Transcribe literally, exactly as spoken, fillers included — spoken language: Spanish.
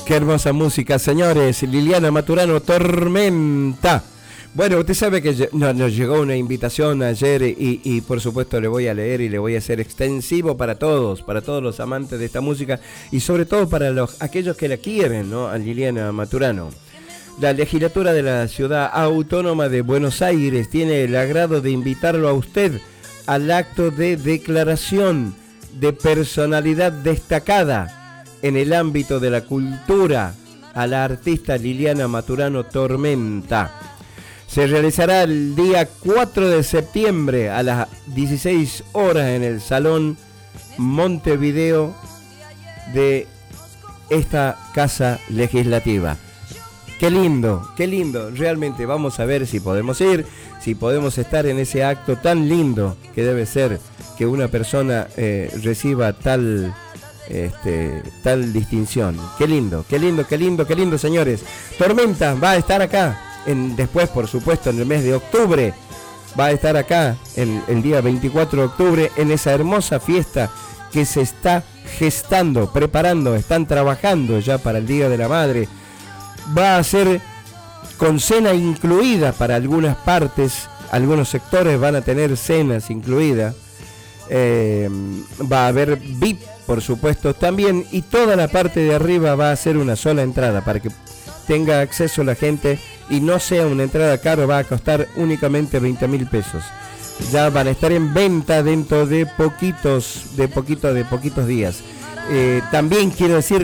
Qué hermosa música, señores. Liliana Maturano, Tormenta. Bueno, usted sabe que no, nos llegó una invitación ayer y, y por supuesto le voy a leer y le voy a hacer extensivo para todos, para todos los amantes de esta música y sobre todo para los aquellos que la quieren, ¿no? A Liliana Maturano. La legislatura de la Ciudad Autónoma de Buenos Aires tiene el agrado de invitarlo a usted al acto de declaración de personalidad destacada en el ámbito de la cultura a la artista Liliana Maturano Tormenta. Se realizará el día cuatro de septiembre a las dieciséis horas en el Salón Montevideo de esta Casa Legislativa. Qué lindo, qué lindo. Realmente vamos a ver si podemos ir, si podemos estar en ese acto tan lindo que debe ser que una persona eh, reciba tal, este, tal distinción. Qué lindo, qué lindo, qué lindo, qué lindo, señores. Tormenta va a estar acá. En, después, por supuesto, en el mes de octubre, va a estar acá el, el día veinticuatro de octubre en esa hermosa fiesta que se está gestando, preparando, están trabajando ya para el Día de la Madre. Va a ser con cena incluida para algunas partes, algunos sectores van a tener cenas incluidas, eh, va a haber V I P, por supuesto, también, y toda la parte de arriba va a ser una sola entrada para que tenga acceso la gente y no sea una entrada cara, va a costar únicamente veinte mil pesos. Ya van a estar en venta dentro de poquitos, de poquito, de poquitos días. Eh, también quiero decir